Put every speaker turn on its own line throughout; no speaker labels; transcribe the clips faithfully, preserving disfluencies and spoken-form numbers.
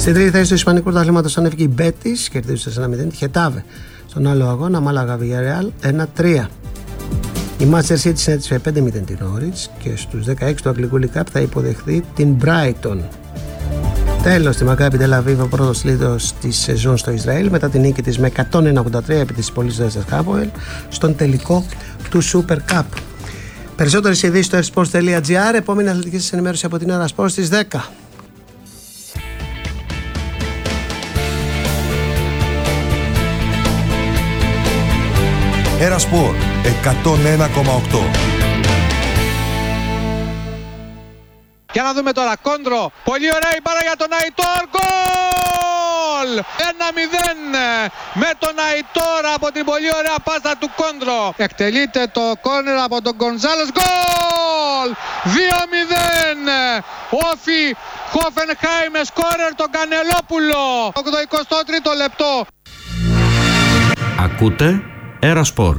Στην τρίτη θέση του Ισπανικού πρωταθλήματος ανέβηκε η Μπέτις, κερδίζει τέσσερα μηδέν τη Χετάβε. Στον άλλο αγώνα, Μάλαγα Villarreal ένα τρία. Η Manchester City συνέτησε πέντε μηδέν την Norwich και στους δεκαέξι του Αγγλικού League Cup θα υποδεχθεί την Brighton. Τέλος, τη Maccabi Tel Aviv, ο πρώτος λίδος της σεζόν στο Ισραήλ, μετά την νίκη της με εκατόν ένα ογδόντα τρία επί της Πολύς Χάποελ στον τελικό του Super Cup. Περισσότερες ειδήσεις στο airsports τελεία gr. Επόμενη αθλητική σας ενημέρωση από την Aerosport στις δέκα.
Aerosport εκατόν ένα κόμμα οκτώ.
Για να δούμε τώρα, Κόντρο, πολύ ωραία η μπάρα για τον Αϊτόρ, γκολ! ένα μηδέν με τον Αϊτόρ από την πολύ ωραία πάστα του Κόντρο. Εκτελείται το κόρνερ από τον Γκονζάλες, γκολ! δύο μηδέν, Όφι Χόφενχάιμ, σκόρερ τον Κανελόπουλο, ογδοηκοστό τρίτο λεπτό.
Ακούτε Aerosport.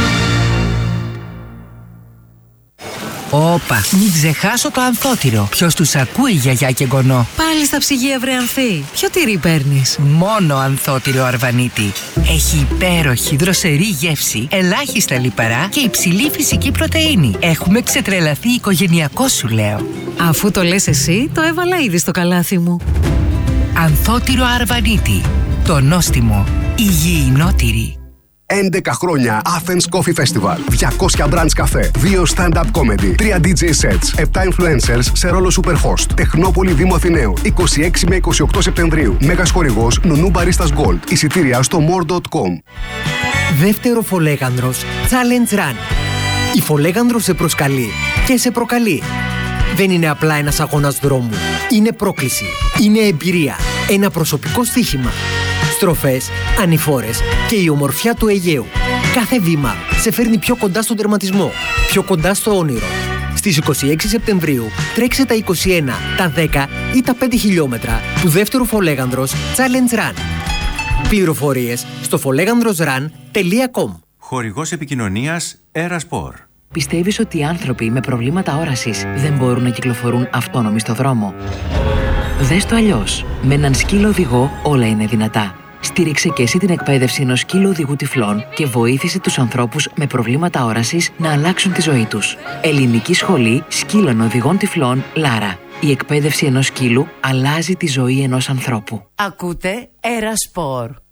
Όπα, μην ξεχάσω το ανθότυρο. Ποιος τους ακούει, γιαγιά και γονό?
Πάλι στα ψυγεία, βρε Ανθή. Ποιο τυρί παίρνεις?
Μόνο ανθότυρο Αρβανίτη. Έχει υπέροχη δροσερή γεύση, ελάχιστα λιπαρά και υψηλή φυσική πρωτεΐνη. Έχουμε ξετρελαθεί οικογενειακό, σου λέω.
Αφού το λες εσύ, το έβαλα ήδη στο καλάθι μου.
Ανθότυρο Αρβανίτη. Το νόστιμο. Υγιεινότυρη.
έντεκα χρόνια Athens Coffee Festival. διακόσια brands καφέ, δύο stand-up comedy, τρία ντι τζέι sets, επτά influencers σε ρόλο superhost. Τεχνόπολη Δήμου Αθηναίου, είκοσι έξι με είκοσι οκτώ Σεπτεμβρίου. Μέγας χορηγός Νουνού Μπαρίστας Gold. Εισιτήρια στο more dot com.
Δεύτερο Φολέγανδρος Challenge Run. Η Φολέγανδρος σε προσκαλεί και σε προκαλεί. Δεν είναι απλά ένας αγώνας δρόμου. Είναι πρόκληση. Είναι εμπειρία. Ένα προσωπικό στοίχημα. Στροφές, ανηφόρες και η ομορφιά του Αιγαίου. Κάθε βήμα σε φέρνει πιο κοντά στον τερματισμό, πιο κοντά στο όνειρο. Στις είκοσι έξι Σεπτεμβρίου τρέξε τα είκοσι ένα, τα δέκα ή τα πέντε χιλιόμετρα του δεύτερου Φολέγανδρος Challenge Run. Πληροφορίες στο folegandrosrun τελεία com.
Χορηγός επικοινωνίας Aerosport.
Πιστεύεις ότι οι άνθρωποι με προβλήματα όρασης δεν μπορούν να κυκλοφορούν αυτόνομοι στο δρόμο? Δες το αλλιώς. Με έναν σκύλο οδηγό όλα είναι δυνατά. Στήριξε και εσύ την εκπαίδευση ενός σκύλου οδηγού τυφλών και βοήθησε τους ανθρώπους με προβλήματα όρασης να αλλάξουν τη ζωή τους. Ελληνική Σχολή Σκύλων Οδηγών Τυφλών Λάρα. Η εκπαίδευση ενός σκύλου αλλάζει τη ζωή ενός ανθρώπου.
Ακούτε Aerosport.